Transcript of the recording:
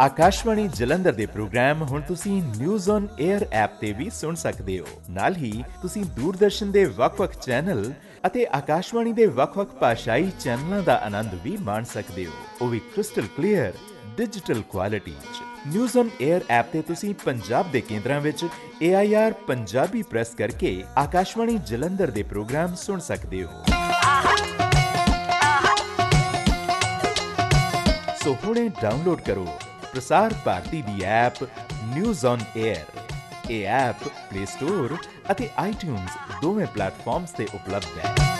ਆਕਾਸ਼ਵਾਣੀ ਜਲੰਧਰ ਦੇ ਪ੍ਰੋਗਰਾਮ ਹੁਣ ਤੁਸੀਂ ਨਿਊਜ਼ ਔਨ 에ਅਰ ਐਪ ਤੇ ਵੀ ਸੁਣ ਸਕਦੇ ਹੋ। ਨਾਲ ਹੀ ਤੁਸੀਂ ਦੂਰਦਰਸ਼ਨ ਦੇ ਵੱਖ-ਵੱਖ ਚੈਨਲ ਅਤੇ ਆਕਾਸ਼ਵਾਣੀ ਦੇ ਵੱਖ-ਵੱਖ ਭਾਸ਼ਾਈ ਚੈਨਲਾਂ ਦਾ ਆਨੰਦ ਵੀ ਮਾਣ ਸਕਦੇ ਹੋ, ਉਹ ਵੀ ਕ੍ਰਿਸਟਲ ਕਲੀਅਰ ਡਿਜੀਟਲ ਕੁਆਲਿਟੀ 'ਚ। ਨਿਊਜ਼ ਔਨ 에ਅਰ ਐਪ ਤੇ ਤੁਸੀਂ ਪੰਜਾਬ ਦੇ ਕੇਂਦਰਾਂ ਵਿੱਚ AIR ਪੰਜਾਬੀ ਪ੍ਰੈਸ ਕਰਕੇ ਆਕਾਸ਼ਵਾਣੀ ਜਲੰਧਰ ਦੇ ਪ੍ਰੋਗਰਾਮ ਸੁਣ ਸਕਦੇ ਹੋ। ਸੋ ਹੁਣੇ ਡਾਊਨਲੋਡ ਕਰੋ ਪ੍ਰਸਾਰ ਭਾਰਤੀ ਦੀ ਐਪ ਨਿਊਜ਼ ਔਨ 에ਅਰ। ਇਹ ਐਪ ਪਲੇ ਸਟੋਰ ਅਤੇ iTunes ਦੋਵੇਂ ਪਲੇਟਫਾਰਮਸ ਤੇ ਉਪਲਬਧ ਹੈ।